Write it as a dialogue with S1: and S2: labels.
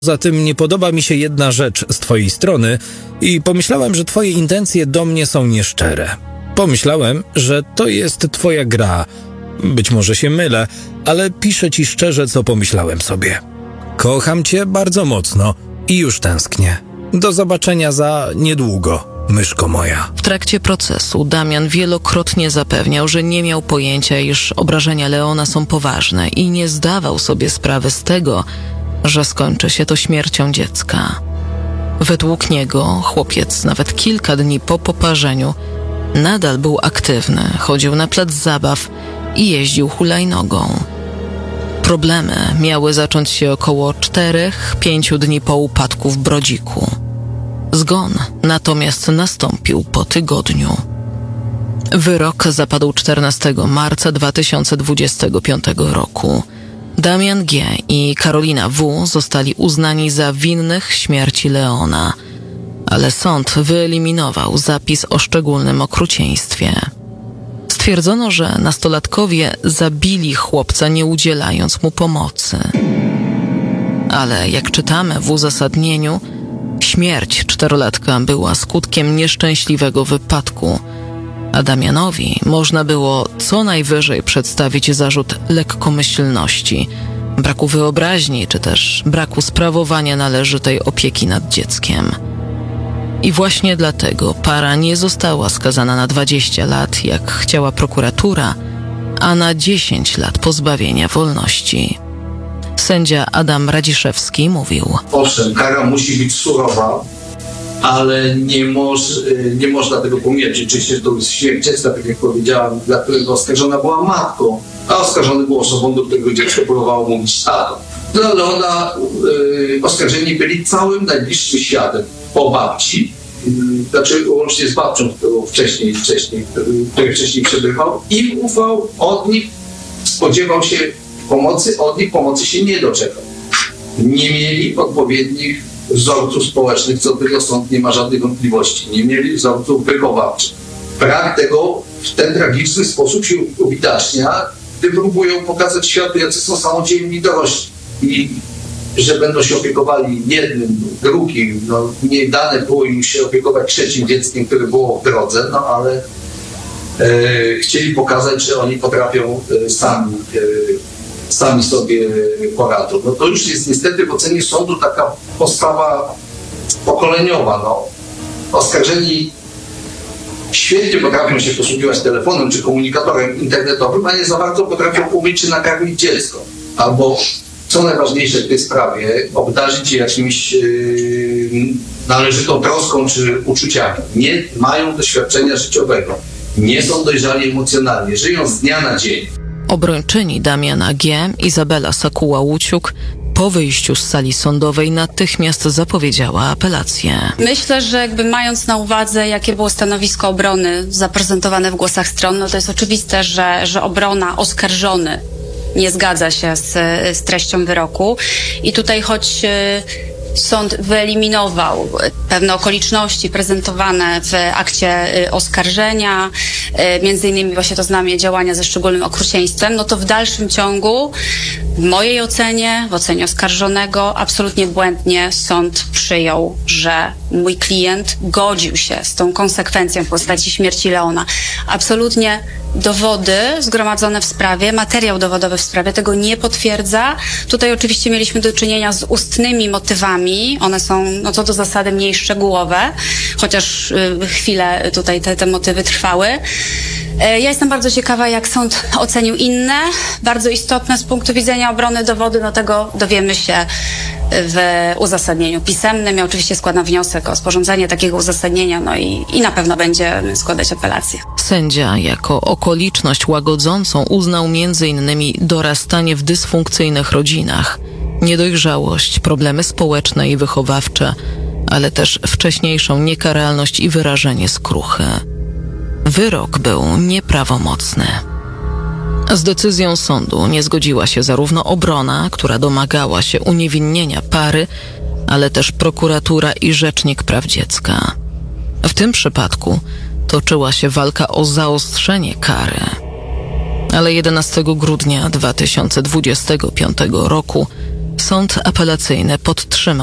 S1: Poza tym nie podoba mi się jedna rzecz z twojej strony i pomyślałem, że twoje intencje do mnie są nieszczere. Pomyślałem, że to jest twoja gra. Być może się mylę, ale piszę ci szczerze, co pomyślałem sobie. Kocham cię bardzo mocno i już tęsknię. Do zobaczenia za niedługo, myszko moja.
S2: W trakcie procesu Damian wielokrotnie zapewniał, że nie miał pojęcia, iż obrażenia Leona są poważne i nie zdawał sobie sprawy z tego, że skończy się to śmiercią dziecka. Według niego chłopiec nawet kilka dni po poparzeniu nadal był aktywny, chodził na plac zabaw i jeździł hulajnogą. Problemy miały zacząć się około 4-5 dni po upadku w Brodziku. Zgon natomiast nastąpił po tygodniu. Wyrok zapadł 14 marca 2025 roku. Damian G. i Karolina W. zostali uznani za winnych śmierci Leona, ale sąd wyeliminował zapis o szczególnym okrucieństwie. Stwierdzono, że nastolatkowie zabili chłopca, nie udzielając mu pomocy. Ale jak czytamy w uzasadnieniu, śmierć 4-latka była skutkiem nieszczęśliwego wypadku, a Damianowi można było co najwyżej przedstawić zarzut lekkomyślności, braku wyobraźni czy też braku sprawowania należytej opieki nad dzieckiem. I właśnie dlatego para nie została skazana na 20 lat, jak chciała prokuratura, a na 10 lat pozbawienia wolności. Sędzia Adam Radziszewski mówił:
S3: Owszem, kara musi być surowa, ale nie można tego pomijać. Oczywiście to jest śmierć dziecka, tak jak powiedziałem, dla którego oskarżona była matką, a oskarżony był osobą, do którego dziecko próbowało mówić tato. Dla Leona oskarżeni byli całym najbliższym światem po babci, znaczy łącznie z babcią, której wcześniej przebywał, i ufał od nich, spodziewał się pomocy, od nich pomocy się nie doczekał. Nie mieli odpowiednich wzorców społecznych, co tego sąd nie ma żadnych wątpliwości. Nie mieli wzorców wychowawczych. Brak tego w ten tragiczny sposób się uwidacznia, gdy próbują pokazać światu, jacy są samodzielni dorośli i że będą się opiekowali jednym, drugim. Nie dane było im się opiekować trzecim dzieckiem, które było w drodze, ale chcieli pokazać, że oni potrafią sami sobie poradzą. To już jest niestety w ocenie sądu taka postawa pokoleniowa. Oskarżeni świetnie potrafią się posługiwać telefonem czy komunikatorem internetowym, a nie za bardzo potrafią umyć czy nakarmić dziecko. Albo, co najważniejsze w tej sprawie, obdarzyć je jakimś należytą troską czy uczuciami. Nie mają doświadczenia życiowego, nie są dojrzali emocjonalnie, żyją z dnia na dzień.
S2: Obrończyni Damiana G., Izabela Sakuła-Łuciuk, po wyjściu z sali sądowej natychmiast zapowiedziała apelację.
S4: Myślę, że mając na uwadze, jakie było stanowisko obrony zaprezentowane w głosach stron, to jest oczywiste, że obrona, oskarżony nie zgadza się z treścią wyroku. I tutaj choć sąd wyeliminował pewne okoliczności prezentowane w akcie oskarżenia, między innymi właśnie to znamię działania ze szczególnym okrucieństwem, to w dalszym ciągu, w mojej ocenie, w ocenie oskarżonego, absolutnie błędnie sąd przyjął, że mój klient godził się z tą konsekwencją w postaci śmierci Leona. Absolutnie dowody zgromadzone w sprawie, materiał dowodowy w sprawie tego nie potwierdza. Tutaj oczywiście mieliśmy do czynienia z ustnymi motywami. One są co do zasady mniej szczegółowe, chociaż chwilę tutaj te motywy trwały. Ja jestem bardzo ciekawa, jak sąd ocenił inne, bardzo istotne z punktu widzenia obrony dowody. Tego dowiemy się w uzasadnieniu pisemnym. Ja oczywiście składam wniosek o sporządzenie takiego uzasadnienia, i na pewno będzie składać apelację.
S2: Sędzia jako okoliczność łagodzącą uznał m.in. dorastanie w dysfunkcyjnych rodzinach, niedojrzałość, problemy społeczne i wychowawcze, ale też wcześniejszą niekaralność i wyrażenie skruchy. Wyrok był nieprawomocny. Z decyzją sądu nie zgodziła się zarówno obrona, która domagała się uniewinnienia pary, ale też prokuratura i Rzecznik Praw Dziecka. W tym przypadku toczyła się walka o zaostrzenie kary. Ale 11 grudnia 2025 roku Sąd apelacyjny podtrzymał